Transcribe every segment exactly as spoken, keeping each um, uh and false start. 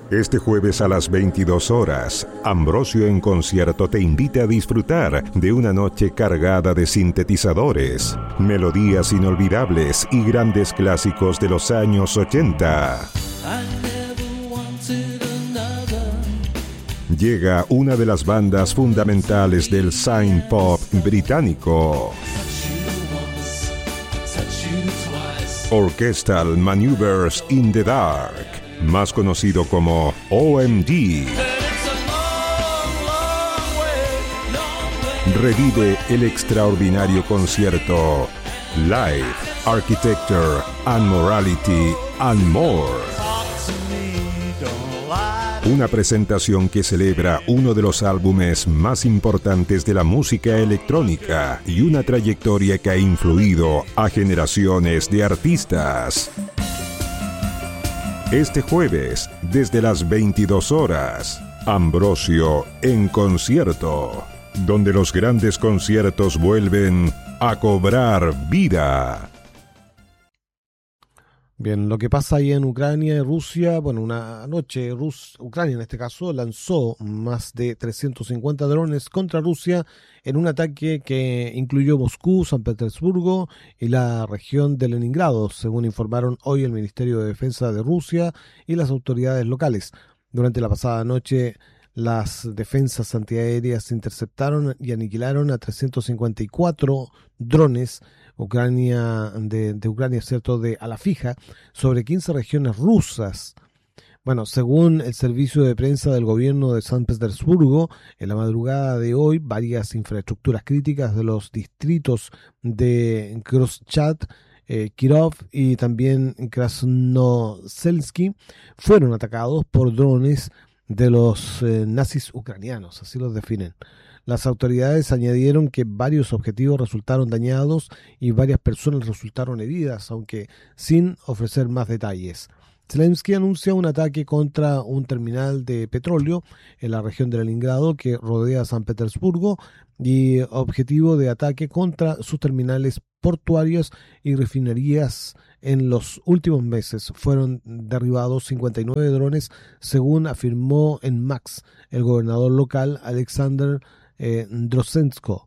Este jueves a las veintidós horas, Ambrosio en concierto te invita a disfrutar de una noche cargada de sintetizadores, melodías inolvidables y grandes clásicos de los años ochenta. Llega una de las bandas fundamentales del synth pop británico. Orchestral Maneuvers in the Dark, más conocido como O M D. Revive el extraordinario concierto Life, Architecture and Morality and More. Una presentación que celebra uno de los álbumes más importantes de la música electrónica y una trayectoria que ha influido a generaciones de artistas. Este jueves, desde las veintidós horas, Ambrosio en concierto, donde los grandes conciertos vuelven a cobrar vida. Bien, lo que pasa ahí en Ucrania y Rusia, bueno, una noche Rus, Ucrania en este caso lanzó más de trescientos cincuenta drones contra Rusia en un ataque que incluyó Moscú, San Petersburgo y la región de Leningrado, según informaron hoy el Ministerio de Defensa de Rusia y las autoridades locales. Durante la pasada noche, las defensas antiaéreas interceptaron y aniquilaron a trescientos cincuenta y cuatro drones Ucrania de, de Ucrania, cierto, de a la fija, sobre quince regiones rusas. Bueno, según el servicio de prensa del gobierno de San Petersburgo, en la madrugada de hoy, varias infraestructuras críticas de los distritos de Khrushchev, eh, Kirov y también Krasnoselsky fueron atacados por drones de los eh, nazis ucranianos, así los definen. Las autoridades añadieron que varios objetivos resultaron dañados y varias personas resultaron heridas, aunque sin ofrecer más detalles. Zelensky anuncia un ataque contra un terminal de petróleo en la región de Leningrado que rodea San Petersburgo y objetivo de ataque contra sus terminales portuarios y refinerías. En los últimos meses fueron derribados cincuenta y nueve drones, según afirmó en Max el gobernador local Alexander Eh, Drozenko.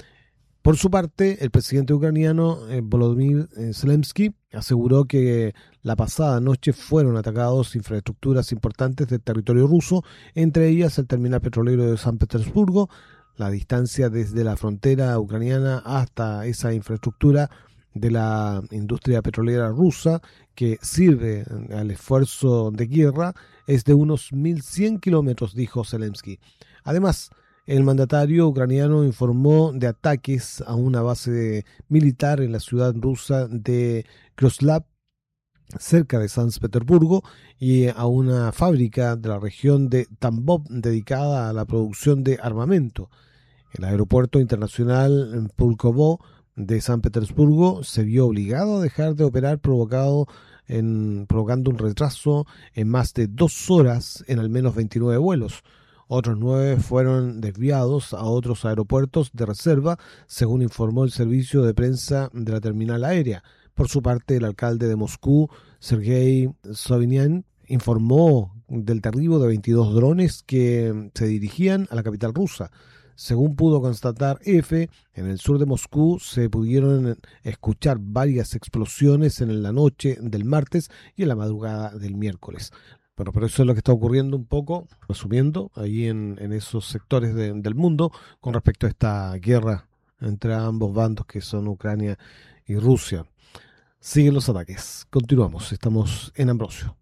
Por su parte, el presidente ucraniano eh, Volodymyr eh, Zelensky aseguró que la pasada noche fueron atacados infraestructuras importantes del territorio ruso, entre ellas el terminal petrolero de San Petersburgo. La distancia desde la frontera ucraniana hasta esa infraestructura de la industria petrolera rusa que sirve al esfuerzo de guerra es de unos mil cien kilómetros, dijo Zelensky. Además, el mandatario ucraniano informó de ataques a una base militar en la ciudad rusa de Kroslavl, cerca de San Petersburgo, y a una fábrica de la región de Tambov dedicada a la producción de armamento. El aeropuerto internacional Pulkovo de San Petersburgo se vio obligado a dejar de operar provocado en, provocando un retraso en más de dos horas en al menos veintinueve vuelos. Otros nueve fueron desviados a otros aeropuertos de reserva, según informó el servicio de prensa de la terminal aérea. Por su parte, el alcalde de Moscú, Sergei Sobyanin, informó del derribo de veintidós drones que se dirigían a la capital rusa. Según pudo constatar F, en el sur de Moscú se pudieron escuchar varias explosiones en la noche del martes y en la madrugada del miércoles. Bueno, pero eso es lo que está ocurriendo un poco, resumiendo, ahí en, en esos sectores de, del mundo con respecto a esta guerra entre ambos bandos que son Ucrania y Rusia. Siguen los ataques. Continuamos, estamos en Ambrosio.